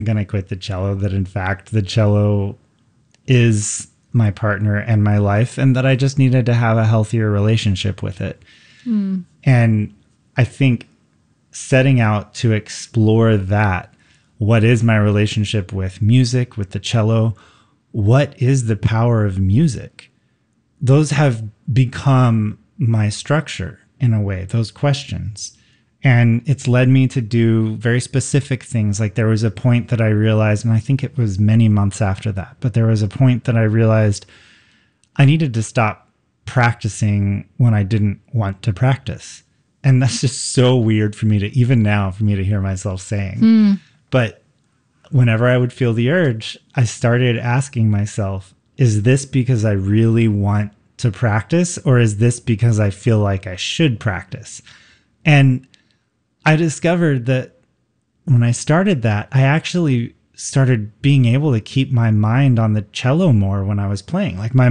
going to quit the cello, that in fact the cello is my partner and my life, and that I just needed to have a healthier relationship with it. And I think setting out to explore that, what is my relationship with music, with the cello? What is the power of music? Those have become my structure in a way, those questions. And it's led me to do very specific things. Like there was a point that I realized, and I think it was many months after that, but there was a point that I realized I needed to stop practicing when I didn't want to practice. And that's just so weird for me to, even now, for me to hear myself saying. But whenever I would feel the urge, I started asking myself, is this because I really want to practice, or is this because I feel like I should practice? And I discovered that when I started that, I actually started being able to keep my mind on the cello more when I was playing. Like my